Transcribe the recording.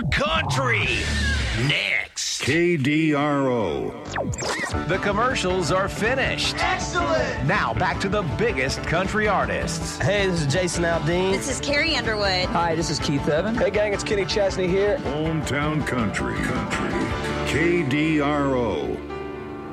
country. Next. KDRO. The commercials are finished. Excellent! Now back to the biggest country artists. Hey, this is Jason Aldean. This is Carrie Underwood. Hi, this is Keith Evan. Hey, gang, it's Kenny Chesney here. Hometown Country. KDRO.